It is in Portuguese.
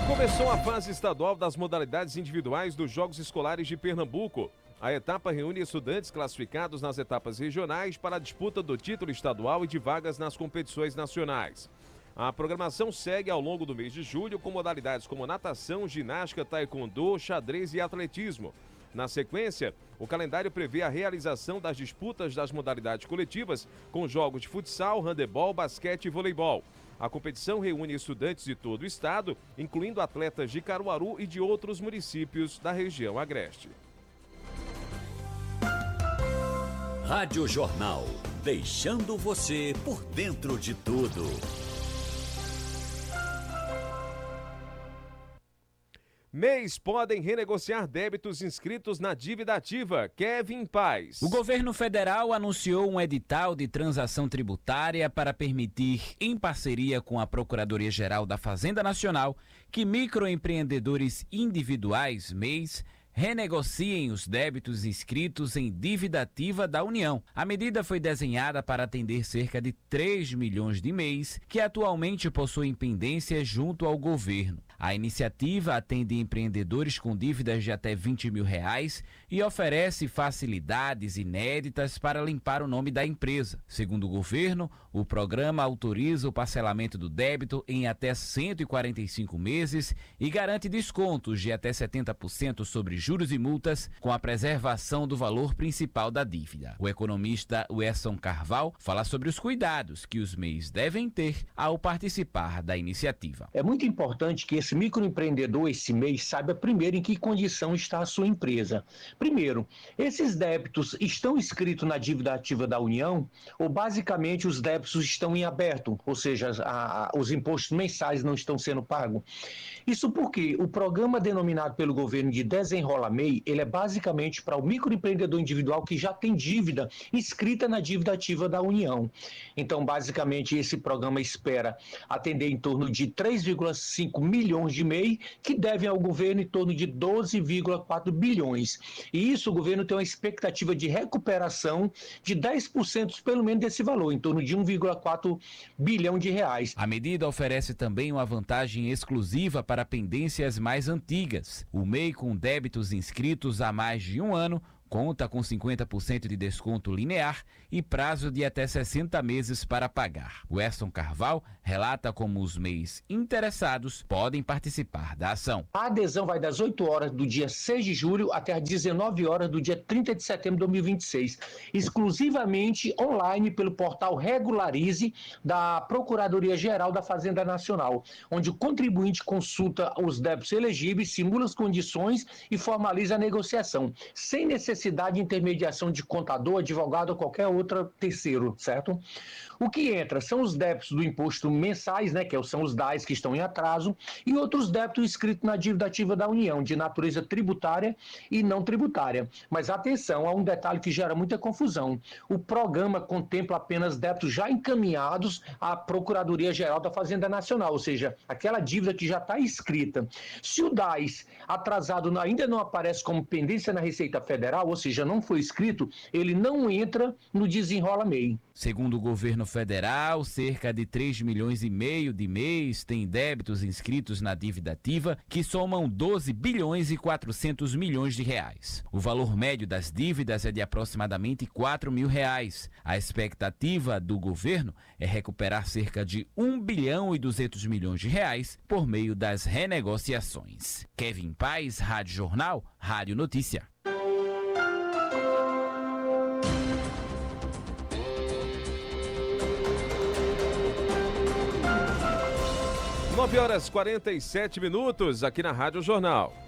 Começou a fase estadual das modalidades individuais dos Jogos Escolares de Pernambuco. A etapa reúne estudantes classificados nas etapas regionais para a disputa do título estadual e de vagas nas competições nacionais. A programação segue ao longo do mês de julho com modalidades como natação, ginástica, taekwondo, xadrez e atletismo. Na sequência, o calendário prevê a realização das disputas das modalidades coletivas com jogos de futsal, handebol, basquete e voleibol. A competição reúne estudantes de todo o estado, incluindo atletas de Caruaru e de outros municípios da região agreste. Rádio Jornal, deixando você por dentro de tudo. MEIs podem renegociar débitos inscritos na dívida ativa. Kevin Paz. O governo federal anunciou um edital de transação tributária para permitir, em parceria com a Procuradoria-Geral da Fazenda Nacional, que microempreendedores individuais, MEIs, renegociem os débitos inscritos em dívida ativa da União. A medida foi desenhada para atender cerca de 3 milhões de MEIs que atualmente possuem pendências junto ao governo. A iniciativa atende empreendedores com dívidas de até R$20 mil e oferece facilidades inéditas para limpar o nome da empresa. Segundo o governo, o programa autoriza o parcelamento do débito em até 145 meses e garante descontos de até 70% sobre juros e multas, com a preservação do valor principal da dívida. O economista Werson Carvalho fala sobre os cuidados que os MEIs devem ter ao participar da iniciativa. É muito importante que esse microempreendedor, esse MEI, saiba primeiro em que condição está a sua empresa. Primeiro, esses débitos estão inscritos na dívida ativa da União ou basicamente os débitos estão em aberto, ou seja, os impostos mensais não estão sendo pagos? Isso porque o programa denominado pelo governo de Desenrola MEI, ele é basicamente para o microempreendedor individual que já tem dívida inscrita na dívida ativa da União. Então, basicamente, esse programa espera atender em torno de 3,5 milhões de MEI que devem ao governo em torno de 12,4 bilhões. E isso o governo tem uma expectativa de recuperação de 10% pelo menos desse valor, em torno de 1,4 bilhão de reais. A medida oferece também uma vantagem exclusiva para pendências mais antigas. O MEI com débitos inscritos há mais de um ano conta com 50% de desconto linear e prazo de até 60 meses para pagar. O Werson Carvalho relata como os MEIs interessados podem participar da ação. A adesão vai das 8 horas do dia 6 de julho até as 19 horas do dia 30 de setembro de 2026, exclusivamente online pelo portal Regularize da Procuradoria-Geral da Fazenda Nacional, onde o contribuinte consulta os débitos elegíveis, simula as condições e formaliza a negociação, sem necessidade de intermediação de contador, advogado ou qualquer outro terceiro, certo? O que entra são os débitos do imposto mensais, né, que são os DAIs que estão em atraso, e outros débitos inscritos na dívida ativa da União, de natureza tributária e não tributária. Mas atenção, há um detalhe que gera muita confusão. O programa contempla apenas débitos já encaminhados à Procuradoria-Geral da Fazenda Nacional, ou seja, aquela dívida que já está inscrita. Se o DAIs atrasado ainda não aparece como pendência na Receita Federal, ou seja, não foi inscrito, ele não entra no Desenrola MEI. Segundo o governo federal, cerca de 3 milhões e meio de MEIs têm débitos inscritos na dívida ativa, que somam 12 bilhões e 400 milhões de reais. O valor médio das dívidas é de aproximadamente 4 mil reais. A expectativa do governo é recuperar cerca de 1 bilhão e 200 milhões de reais por meio das renegociações. Kevin Paz, Rádio Jornal, Rádio Notícia. 9 horas 47 minutos aqui na Rádio Jornal.